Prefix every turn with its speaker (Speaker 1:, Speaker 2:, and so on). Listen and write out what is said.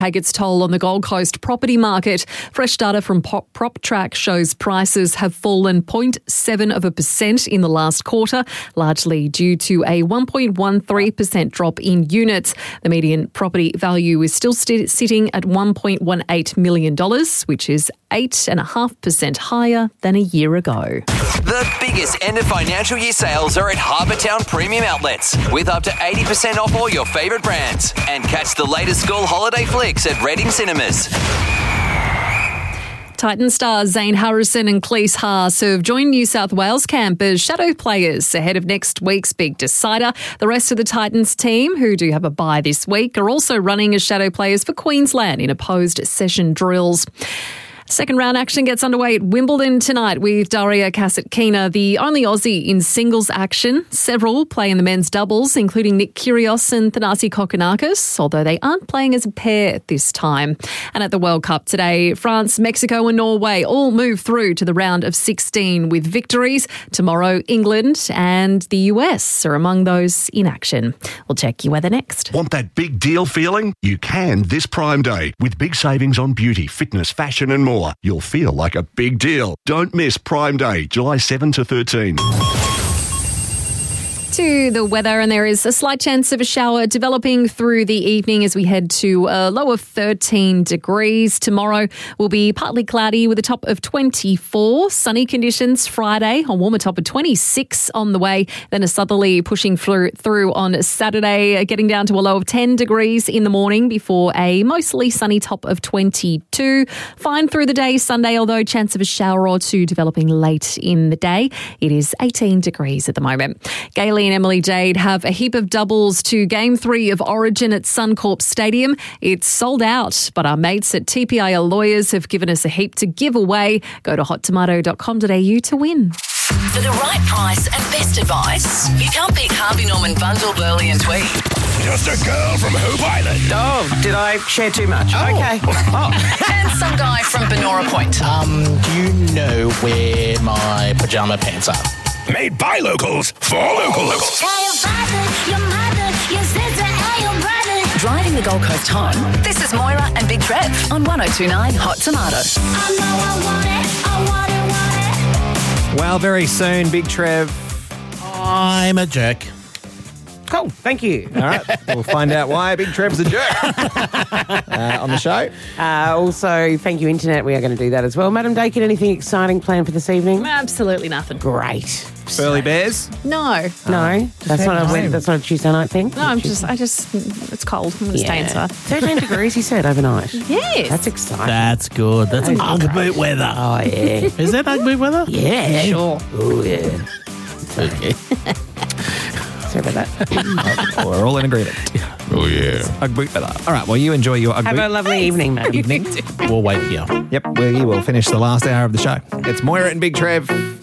Speaker 1: take its toll on the Gold Coast property market. Fresh data from PropTrack shows prices have fallen 0.7% in the last quarter, largely due to a 1.13% drop in units. The median property value is still sitting at $1.18 million, which is 8.5% higher than a year ago.
Speaker 2: The biggest end of financial year sales are at Harbour Town Premium Outlets, with up to 80% off all your favourite brands. And catch the latest school holiday flicks at Reading Cinemas.
Speaker 1: Titan stars Zane Harrison and Cleese Haas have joined New South Wales camp as shadow players ahead of next week's big decider. The rest of the Titans team, who do have a bye this week, are also running as shadow players for Queensland in opposed session drills. Second round action gets underway at Wimbledon tonight with Daria Kasatkina, the only Aussie in singles action. Several play in the men's doubles, including Nick Kyrgios and Thanasi Kokkinakis, although they aren't playing as a pair this time. And at the World Cup today, France, Mexico and Norway all move through to the round of 16 with victories. Tomorrow, England and the US are among those in action. We'll check your weather next.
Speaker 3: Want that big deal feeling? You can this Prime Day with big savings on beauty, fitness, fashion and more. You'll feel like a big deal. Don't miss Prime Day, July 7 to 13.
Speaker 1: To the weather, and there is a slight chance of a shower developing through the evening as we head to a low of 13 degrees. Tomorrow will be partly cloudy with a top of 24. Sunny conditions Friday, a warmer top of 26 on the way. Then a southerly pushing through on Saturday, getting down to a low of 10 degrees in the morning before a mostly sunny top of 22. Fine through the day Sunday, although chance of a shower or two developing late in the day. It is 18 degrees at the moment. Gaylene and Emily Jade have a heap of doubles to Game 3 of Origin at Suncorp Stadium. It's sold out, but our mates at TPIL Lawyers have given us a heap to give away. Go to hottomato.com.au to win.
Speaker 4: For the right price and best advice, you can't pick Harvey Norman Bundle, Burley and Tweed.
Speaker 5: Just a girl from Hope Island.
Speaker 6: Oh, did I share too much? Okay.
Speaker 4: And some guy from Benora Point.
Speaker 6: Do you know where my pajama pants are?
Speaker 5: Made by locals for locals.
Speaker 7: Tell your father, your mother, your sister, and your brother.
Speaker 4: Driving the Gold Coast home, this is Moira and Big Trev on 1029 Hot Tomato.
Speaker 7: I know I want it.
Speaker 8: Well, very soon, Big Trev.
Speaker 6: I'm a jerk.
Speaker 8: Cool, thank you. All right, we'll find out why Big Trev's a jerk on the show.
Speaker 9: Also, thank you, Internet. We are going to do that as well. Madam Dakin, anything exciting planned for this evening?
Speaker 1: Absolutely nothing.
Speaker 9: Great.
Speaker 8: Burley Bears?
Speaker 1: No.
Speaker 9: No, that's not a Tuesday night thing.
Speaker 1: No, it's cold. I'm going to stay inside.
Speaker 9: 13 degrees, he said, overnight.
Speaker 1: Yes.
Speaker 9: That's exciting.
Speaker 6: That's good. That's Ugg boot weather.
Speaker 9: Oh, yeah.
Speaker 6: Is that Ugg boot weather?
Speaker 9: Yeah.
Speaker 1: Sure.
Speaker 9: Oh, yeah.
Speaker 6: Okay.
Speaker 9: Sorry about that.
Speaker 8: We're all in agreement.
Speaker 5: Oh, yeah.
Speaker 8: Ugg boot weather. All right, well, you enjoy your Ugg
Speaker 9: Have
Speaker 8: boot.
Speaker 9: a lovely evening, mate.
Speaker 6: We'll wait here.
Speaker 8: Yep, we will finish the last hour of the show. It's Moira and Big Trev.